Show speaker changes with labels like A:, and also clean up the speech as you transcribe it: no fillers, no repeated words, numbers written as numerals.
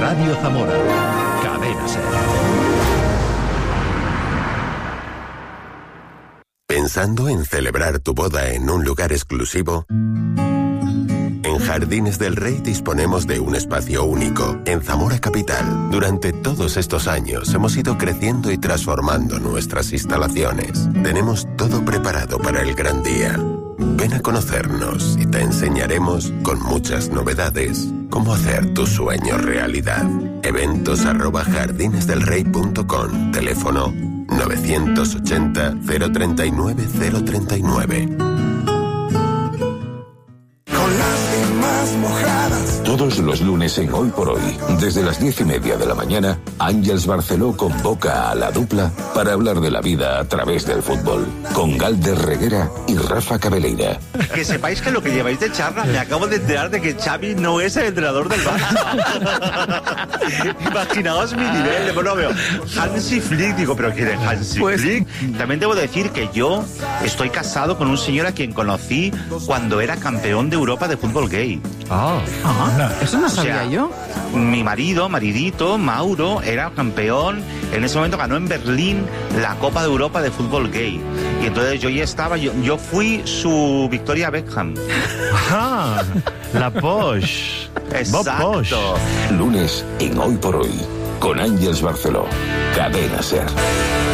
A: Radio Zamora. Cadena SER.
B: ¿Pensando en celebrar tu boda en un lugar exclusivo? En Jardines del Rey disponemos de un espacio único en Zamora Capital. Durante todos estos años hemos ido creciendo y transformando nuestras instalaciones. Tenemos todo preparado para el gran día. Ven a conocernos y te enseñaremos, con muchas novedades, cómo hacer tu sueño realidad. eventos@jardinesdelrey.com. Teléfono 980 039 039.
C: Todos los lunes en Hoy por Hoy, desde las 10:30 de la mañana, Àngels Barceló convoca a la dupla para hablar de la vida a través del fútbol, con Galder Reguera y Rafa Cabeleira.
D: Que sepáis que lo que lleváis de charla, me acabo de enterar de que Xavi no es el entrenador del Barça. Imaginaos mi nivel, bueno, veo Hansi Flick, digo, pero ¿quién es Hansi Flick? También debo decir que yo estoy casado con un señor a quien conocí cuando era campeón de Europa de fútbol gay.
E: Eso no sabía yo.
D: Mi maridito, Mauro, era campeón. En ese momento ganó en Berlín la Copa de Europa de fútbol gay. Y entonces yo ya estaba, yo fui su Victoria Beckham.
F: La Posh.
D: Exacto.
F: Bob Posh.
C: Lunes en Hoy por Hoy, con Àngels Barceló. Cadena SER.